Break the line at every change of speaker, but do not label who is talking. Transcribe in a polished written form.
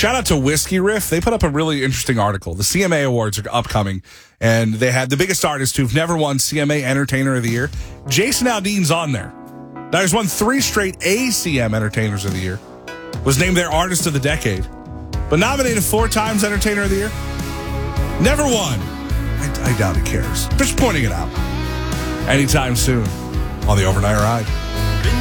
Shout out to Whiskey Riff. They put up a really interesting article. The CMA Awards are upcoming, and they had the biggest artists who've never won CMA Entertainer of the Year. Jason Aldean's on there. Now, he's won 3 straight ACM Entertainers of the Year. Was named their Artist of the Decade. But nominated 4 times Entertainer of the Year. Never won. I doubt he cares. Just pointing it out. Anytime soon on the Overnight Ride.